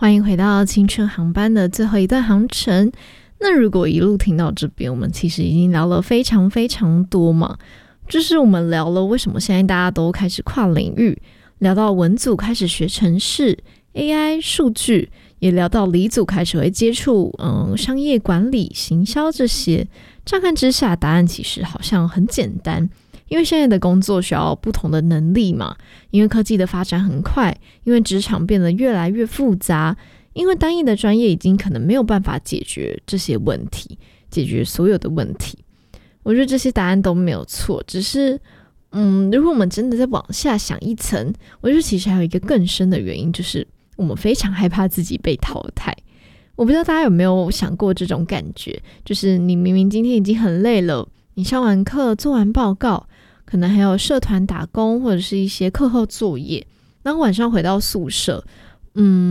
欢迎回到青春航班的最后一段航程。那如果一路听到这边，我们其实已经聊了非常非常多嘛，就是我们聊了为什么现在大家都开始跨领域，聊到文组开始学程式、AI、数据，也聊到理组开始会接触商业管理、行销这些。乍看之下，答案其实好像很简单，因为现在的工作需要不同的能力嘛，因为科技的发展很快，因为职场变得越来越复杂，因为单一的专业已经可能没有办法解决这些问题，解决所有的问题。我觉得这些答案都没有错，只是如果我们真的再往下想一层，我觉得其实还有一个更深的原因，就是我们非常害怕自己被淘汰。我不知道大家有没有想过这种感觉，就是你明明今天已经很累了，你上完课做完报告，可能还有社团打工或者是一些课后作业，然后晚上回到宿舍